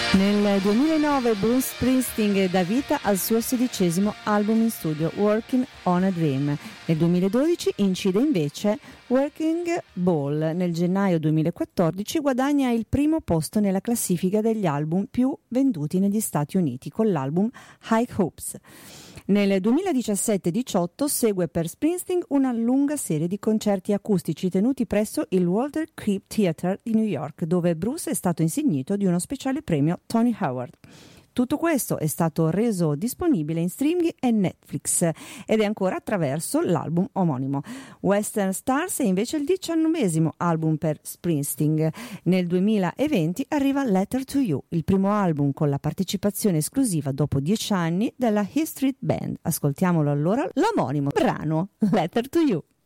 Nel 2009 Bruce Springsteen dà vita al suo 16° album in studio, Working on a Dream. Nel 2012 incide invece Wrecking Ball. Nel gennaio 2014 guadagna il primo posto nella classifica degli album più venduti negli Stati Uniti con l'album High Hopes. Nel 2017-18 segue per Springsteen una lunga serie di concerti acustici tenuti presso il Walter Cribb Theatre di New York, dove Bruce è stato insignito di uno speciale premio Tony Howard. Tutto questo è stato reso disponibile in streaming e Netflix ed è ancora attraverso l'album omonimo. Western Stars è invece il 19° album per Springsteen. Nel 2020 arriva Letter to You, il primo album con la partecipazione esclusiva dopo 10 anni della E Street Band. Ascoltiamolo allora, l'omonimo brano Letter to You.